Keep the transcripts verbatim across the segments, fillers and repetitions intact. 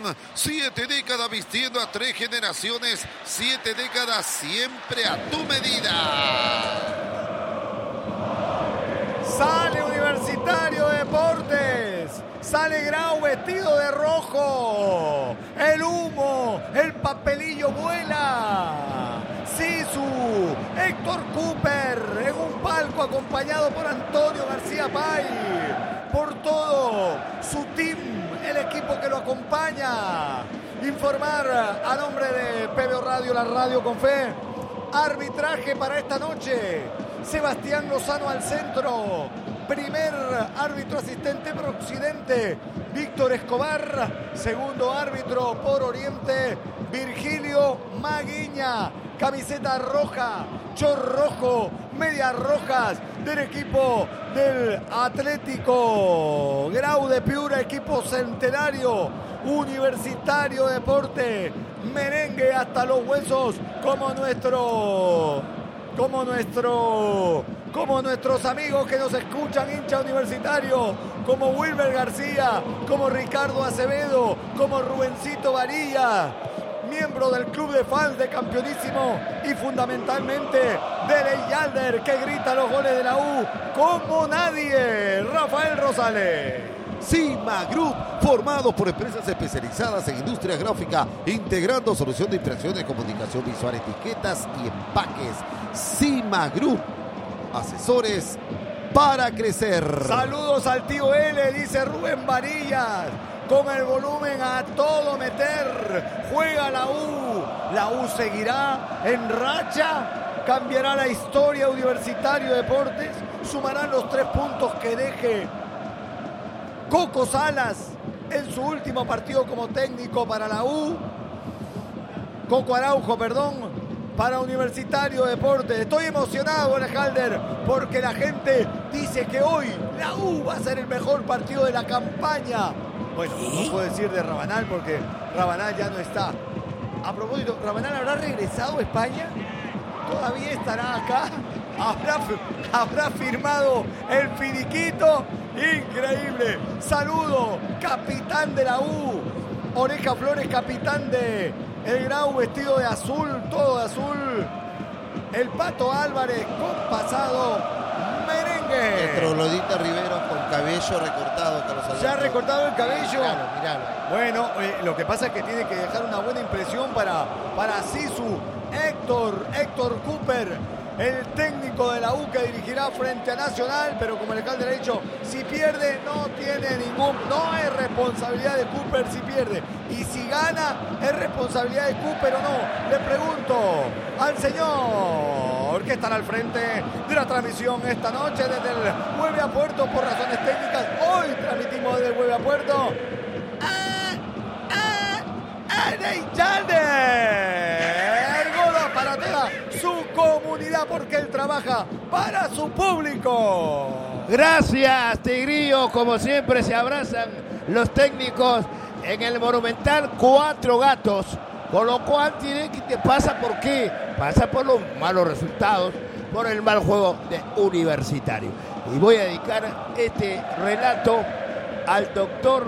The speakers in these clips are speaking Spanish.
Siete décadas vistiendo a tres generaciones. Siete décadas siempre a tu medida. Sale Universitario de Deportes. Sale Grau vestido de rojo. El humo, el papelillo vuela. Sisu, Héctor Cooper en un palco acompañado por Antonio García Pay. Por todo su team, el equipo que lo acompaña. Informar a nombre de P B O Radio, la radio con fe. Arbitraje para esta noche. Sebastián Lozano al centro. Primer árbitro asistente por Occidente, Víctor Escobar. Segundo árbitro por Oriente, Virgilio Maguiña. Camiseta roja, chor rojo, medias rojas del equipo del Atlético Grau de Piura, equipo centenario, Universitario de Deporte, merengue hasta los huesos, como nuestro, como nuestro, como nuestros amigos que nos escuchan, hincha universitario, como Wilber García, como Ricardo Acevedo, como Rubencito Varilla, miembro del club de fans de Campeonísimo y fundamentalmente de Leyalder, que grita los goles de la U como nadie. Rafael Rosales. Cima Group, formado por empresas especializadas en industria gráfica, integrando solución de impresión de comunicación visual, etiquetas y empaques. Cima Group, asesores para crecer. Saludos al tío L, dice Rubén Varillas. Con el volumen a todo meter, juega la U. La U seguirá en racha, cambiará la historia. Universitario Deportes sumarán los tres puntos que deje Coco Salas en su último partido como técnico para la U. Coco Araujo, perdón. Para Universitario Deportes. Estoy emocionado, Alejandro, porque la gente dice que hoy la U va a ser el mejor partido de la campaña. Bueno, no puedo decir de Rabanal porque Rabanal ya no está. A propósito, ¿Rabanal habrá regresado a España? ¿Todavía estará acá? ¿Habrá, habrá firmado el finiquito? Increíble. Saludo, capitán de la U. Oreja Flores, capitán de el Grau, vestido de azul, todo de azul. El Pato Álvarez con pasado merengue. El troglodita Rivero con cabello recortado. Carlos ¿Se ha recortado el cabello? Miralo, miralo. Bueno, eh, lo que pasa es que tiene que dejar una buena impresión para, para Sisu. Héctor, Héctor Cooper, el técnico de la U que dirigirá frente a Nacional, pero como el alcalde le ha dicho, si pierde no tiene ningún, no es responsabilidad de Cooper si pierde, y si gana es responsabilidad de Cooper o no. Le pregunto al señor que estará al frente de la transmisión esta noche desde el Hueve a Puerto por razones técnicas. Hoy transmitimos desde el Hueve a Puerto. ¡Ah! ¡Ah! ¡Leyalder! Para toda su comunidad, porque él trabaja para su público. Gracias, Tigrillo. Como siempre se abrazan los técnicos en el Monumental. Cuatro gatos, con lo cual tiene que te pasa por qué pasa por los malos resultados, por el mal juego de Universitario. Y voy a dedicar este relato al doctor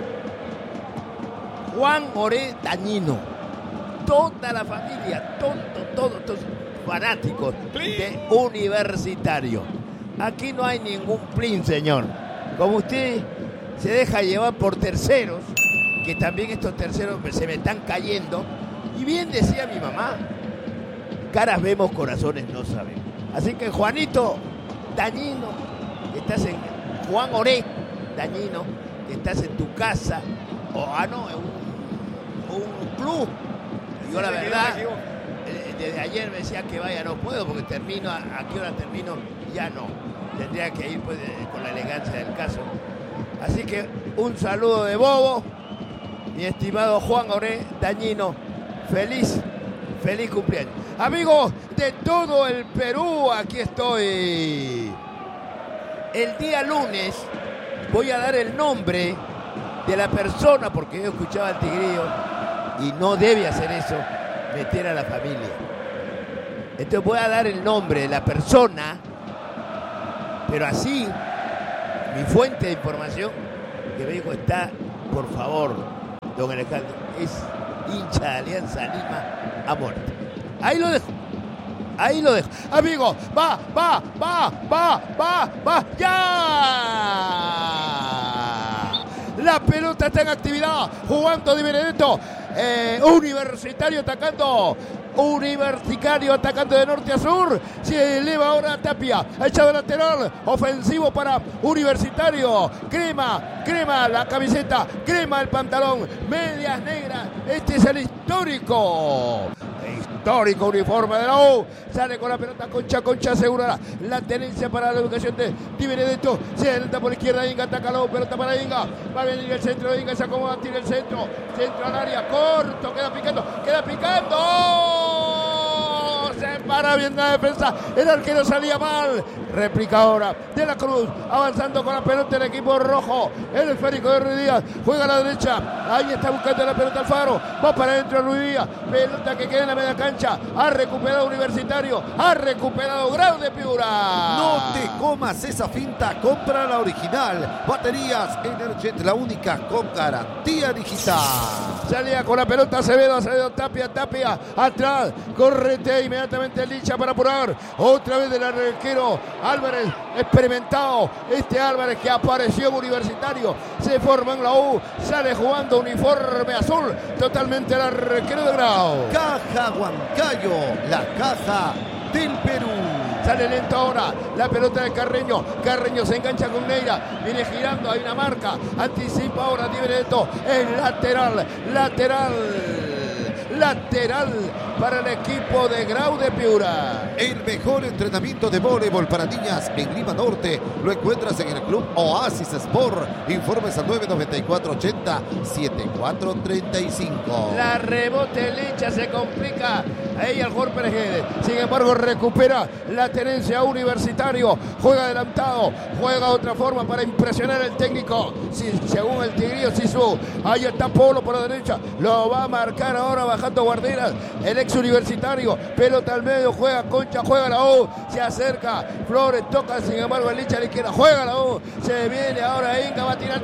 Juan Oré Dañino. Toda la familia, todos, todos, todos fanáticos de Universitario. Aquí no hay ningún plin, señor. Como usted se deja llevar por terceros, que también estos terceros se me están cayendo. Y bien decía mi mamá, caras vemos, corazones no sabemos. Así que Juanito Dañino, que estás en Juan Oré Dañino, que estás en tu casa, o ah no, en un, un club. Yo la verdad, desde ayer me decía que vaya, no puedo porque termino, ¿a, a qué hora termino? Ya no, tendría que ir pues, con la elegancia del caso. Así que un saludo de Bobo, mi estimado Juan Oré Dañino, feliz, feliz cumpleaños. Amigos de todo el Perú, aquí estoy. El día lunes voy a dar el nombre de la persona, porque yo escuchaba al Tigrillo, y no debe hacer eso, meter a la familia. Entonces voy a dar el nombre de la persona, pero así, mi fuente de información, que me dijo, está, por favor, don Alejandro, es hincha de Alianza Lima a muerte. Ahí lo dejo. Ahí lo dejo. Amigo, va, va, va, va, va, va. ¡Ya! La pelota está en actividad. Jugando Di Benedetto. Eh, Universitario atacando. Universitario atacando de norte a sur. Se eleva ahora Tapia. Ha echado lateral. Ofensivo para Universitario. Crema, crema la camiseta. Crema el pantalón. Medias negras. Este es el histórico. Histórico uniforme de la U. Sale con la pelota Concha. Concha asegura la tenencia para la ubicación de Di Benedetto. Se adelanta por la izquierda. Inga ataca la U. Pelota para Inga. Va a venir el centro de Inga. Se acomoda. Tira el centro. Centro al área. Corto. Queda picando. Queda picando. Se para bien la defensa. El arquero salía mal. Réplica ahora de la Cruz. Avanzando con la pelota el equipo rojo. El esférico de Ruiz Díaz. Juega a la derecha. Ahí está buscando la pelota Alfaro. Va para adentro Ruiz Díaz. Pelota que queda en la media cancha. Ha recuperado Universitario. Ha recuperado Grau de Piura. No te comas esa finta. Compra la original. Baterías Energet, la única con garantía digital. Salía con la pelota Acevedo. Acevedo Tapia. Tapia. Atrás. Correte inmediatamente Licha para apurar. Otra vez del arquero Álvarez. Experimentado. Este Álvarez que apareció en Universitario. Se forma en la U. Sale jugando uniforme azul. Totalmente el arquero de Grau. Caja Huancayo, la caja del Perú. Sale lento ahora la pelota de Carreño. Carreño se engancha con Neira. Viene girando, hay una marca. Anticipa ahora Di Benedetto. El lateral, lateral, lateral para el equipo de Grau de Piura. El mejor entrenamiento de voleibol para niñas en Lima Norte lo encuentras en el Club Oasis Sport. Informes al nueve nueve cuatro ochenta setenta y cuatro treinta y cinco. La rebote Licha se complica. Ahí el Jorge Pérez. Sin embargo, recupera la tenencia Universitario. Juega adelantado. Juega de otra forma para impresionar al técnico. Sí, según el Tigrillo Sisu. Ahí está Polo por la derecha. Lo va a marcar ahora bajando Guarderas. El ex Universitario. Pelota al medio. Juega Concha. Juega la U. Se acerca. Flores toca. Sin embargo, el Licha a la izquierda. Juega la U. Se viene ahora Inga. Va a tirar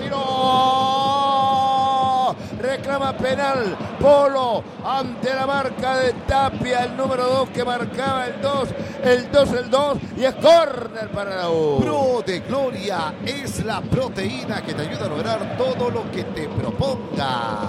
tiro. Reclama penal. Polo ante la marca de Tapia. El número dos que marcaba el dos, el dos, el dos y es córner para la U. Pro de Gloria es la proteína que te ayuda a lograr todo lo que te proponga.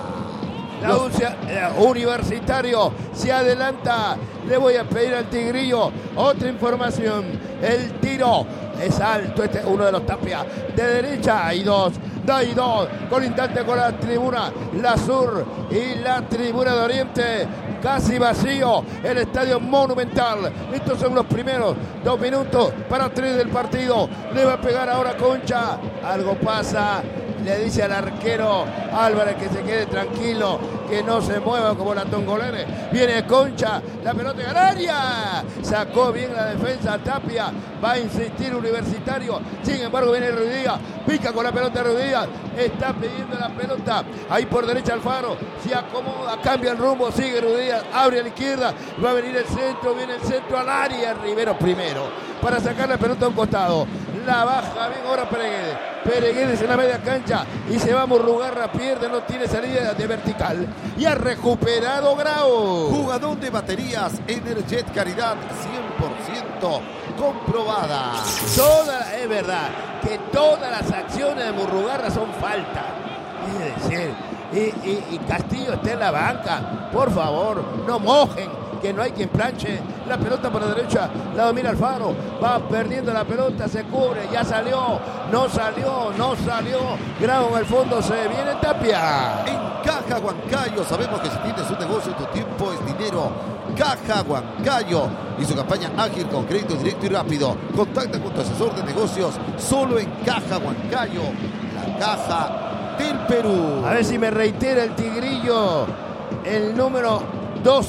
La U, se, eh, Universitario se adelanta. Le voy a pedir al Tigrillo otra información. El tiro es alto. Este es uno de los Tapia. De derecha hay dos. Hay dos. Colindante con la tribuna. La sur y la tribuna de Oriente. Casi vacío el estadio Monumental. Estos son los primeros dos minutos para tres del partido. Le va a pegar ahora Concha. Algo pasa. Le dice al arquero Álvarez que se quede tranquilo, que no se mueva como la Tongolere. Viene Concha, la pelota en el área. Sacó bien la defensa Tapia. Va a insistir Universitario. Sin embargo, viene Ruiz Díaz. Pica con la pelota Ruiz Díaz. Está pidiendo la pelota. Ahí por derecha Alfaro. Se acomoda, cambia el rumbo. Sigue Ruiz Díaz. Abre a la izquierda. Va a venir el centro. Viene el centro al área. Rivero primero para sacar la pelota a un costado. La baja bien ahora Pereguedes. Pereguedes en la media cancha y se va a Murrugarra, pierde, no tiene salida de vertical y ha recuperado Grau. Jugador de baterías Energet, calidad cien por ciento comprobada. Toda, es verdad que todas las acciones de Murrugarra son falta. Es decir, y, y, y Castillo está en la banca. Por favor, no mojen, que no hay quien planche. La pelota por la derecha, la domina Alfaro, va perdiendo la pelota, se cubre, ya salió, no salió, no salió. Grau en el fondo, se viene Tapia. En Caja Huancayo sabemos que si tienes un negocio, tu tiempo es dinero. Caja Huancayo y su campaña ágil con crédito directo y rápido. Contacta con tu asesor de negocios solo en Caja Huancayo, la caja del Perú. A ver si me reitera el Tigrillo. El número dos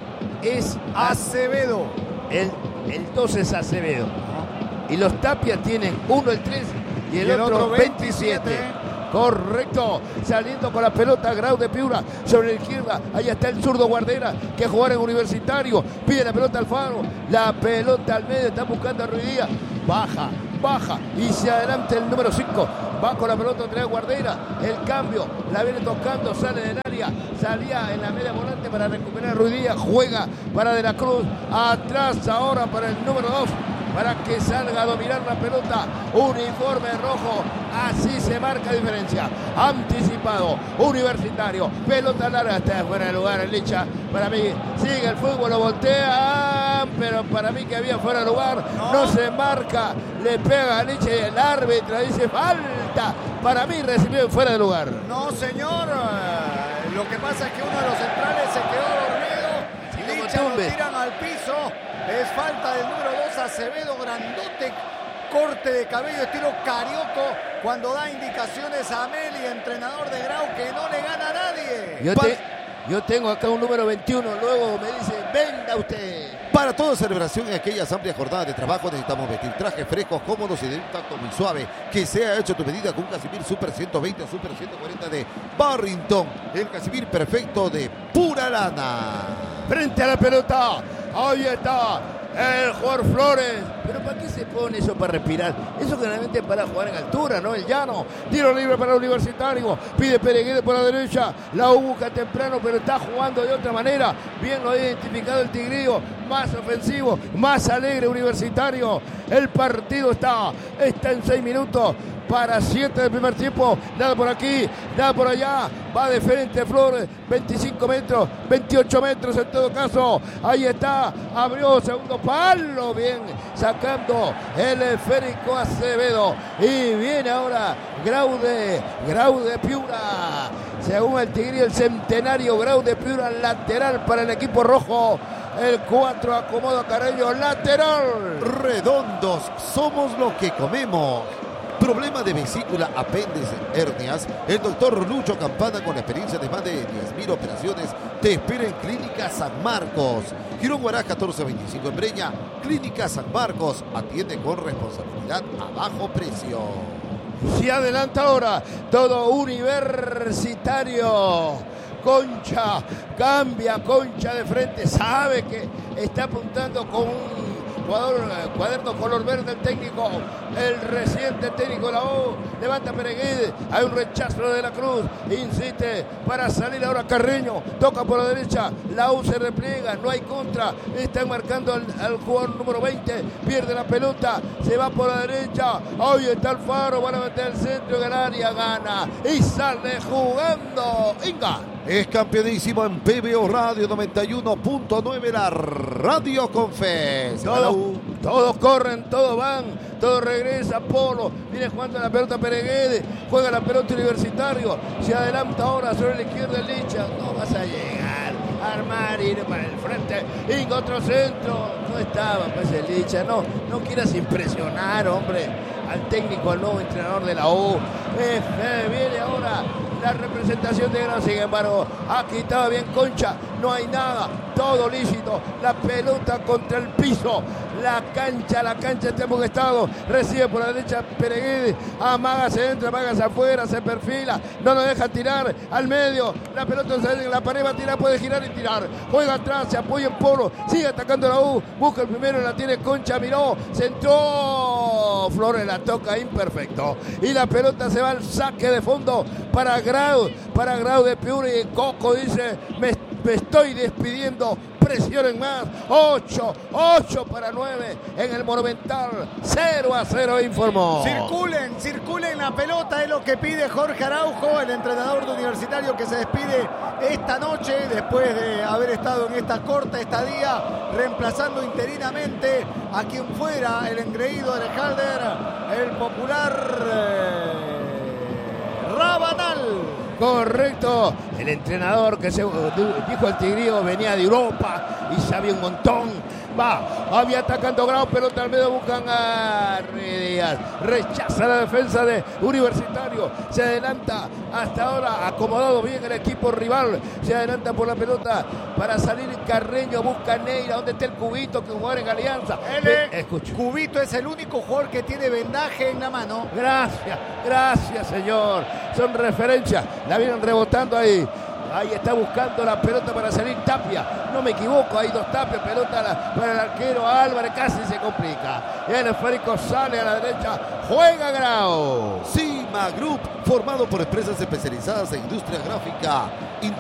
es Acevedo. El, el dos es Acevedo. Y los Tapia tienen uno el tres y el, y el otro, otro veintisiete. veintisiete. Correcto, saliendo con la pelota Grau de Piura sobre la izquierda. Ahí está el zurdo Guardera que jugar en Universitario. Pide la pelota Alfaro. La pelota al medio, está buscando a Ruiz Díaz. Baja, baja y se adelanta el número cinco. Va con la pelota otra vez Guardera. El cambio, la viene tocando, sale del área. salía en la media volante para recuperar a Ruiz Díaz, juega para De la Cruz, atrás ahora para el número dos, para que salga a dominar la pelota, uniforme rojo, así se marca diferencia, anticipado, Universitario, pelota larga, está fuera de lugar el Licha, para mí sigue el fútbol, lo voltea, pero para mí que había fuera de lugar, no, no se marca, le pega a Licha y el árbitro dice falta, para mí recibió fuera de lugar. No señor, lo que pasa es que uno de los centrales se quedó dormido, Licha lo tiran al piso, es falta del número dos Acevedo, grandote, corte de cabello estilo Carioco, cuando da indicaciones a Meli, entrenador de Grau, que no le gana a nadie. Yo, te, yo tengo acá un número veintiuno, luego me dice, venga usted. Para toda celebración en aquellas amplias jornadas de trabajo necesitamos vestir trajes frescos, cómodos y de un tacto muy suave, que sea hecho a tu medida con un Casimir Super ciento veinte o Super ciento cuarenta de Barrington, el Casimir perfecto de pura lana. Frente a la pelota, ahí está el jugador Flores. Pero ¿para qué se pone eso para respirar? Eso generalmente para jugar en altura, ¿no? El llano. Tiro libre para el Universitario. Pide Pereguede por la derecha. La busca temprano, pero está jugando de otra manera. Bien lo ha identificado el Tigrillo. Más ofensivo, más alegre Universitario. El partido está, está en seis minutos. Para siete del primer tiempo, nada por aquí, nada por allá, va de frente Flores, veinticinco metros, veintiocho metros en todo caso, ahí está, abrió segundo palo, bien, sacando el esférico Acevedo, y viene ahora Grau de, Grau de Piura, según el Tigrillo, el centenario Grau de Piura, lateral para el equipo rojo. El cuatro acomoda Carreño, lateral. Redondos, somos lo que comemos. Problema de vesícula, apéndice, hernias. El doctor Lucho Campana, con la experiencia de más de diez mil operaciones, te espera en Clínica San Marcos. Girón Guará catorce veinticinco en Breña. Clínica San Marcos atiende con responsabilidad a bajo precio. Se adelanta ahora todo Universitario. Concha, cambia Concha de frente, sabe que está apuntando con un jugador, cuaderno color verde el técnico, el reciente técnico de la U, levanta Pereguede, hay un rechazo de la Cruz, insiste para salir ahora Carreño, toca por la derecha, la U se repliega, no hay contra, están marcando al, al jugador número veinte, pierde la pelota, se va por la derecha, ahí está el Faro, van a meter el centro del área, gana y sale jugando Inga. Es campeonísimo en P B O Radio noventa y uno punto nueve, la Radio Confes. Todos, todos corren, todos van, todos regresan. Polo, viene jugando la pelota Pereguede, juega la pelota Universitario, se adelanta ahora sobre la izquierda el Licha. No vas a llegar, armar, ir para el frente, y otro centro. No estaba pues el Licha, no, no quieras impresionar, hombre, al técnico, al nuevo entrenador de la U. Eh, eh, viene ahora la representación de Grau, sin embargo, aquí estaba bien Concha, no hay nada, todo lícito, la pelota contra el piso, la cancha, la cancha está en estado, recibe por la derecha Pereguede, amaga, se entra, amaga hacia afuera, se perfila, no lo deja tirar al medio, la pelota se en la pared, va a tirar, puede girar y tirar, juega atrás, se apoya en Polo, sigue atacando la U, busca el primero, la tiene Concha, miró, centró, Flores la toca imperfecto, y la pelota se va al saque de fondo para Grau, para Grau de Piura, y Coco dice, me, me estoy despidiendo, presionen más, ocho, ocho para nueve en el Monumental, cero a cero informó. Circulen, circulen la pelota, es lo que pide Jorge Araujo, el entrenador de Universitario, que se despide esta noche después de haber estado en esta corta estadía, reemplazando interinamente a quien fuera el engreído de Halder, el popular eh, Rabanal. Correcto, el entrenador que se dijo el Tigrillo venía de Europa y sabía un montón. Va, había atacando Grau, pelota al medio, buscan a Díaz, rechaza la defensa de Universitario, se adelanta hasta ahora, acomodado bien el equipo rival, se adelanta por la pelota para salir Carreño, busca Neira, donde está el Cubito que juega en Alianza. El Cubito es el único jugador que tiene vendaje en la mano. Gracias, gracias señor, son referencias, la vienen rebotando ahí. Ahí está buscando la pelota para salir Tapia. No me equivoco, hay dos Tapia, pelota la, para el arquero Álvarez, casi se complica. Y el esférico sale a la derecha, juega Grau. Cima Group, formado por empresas especializadas en industria gráfica.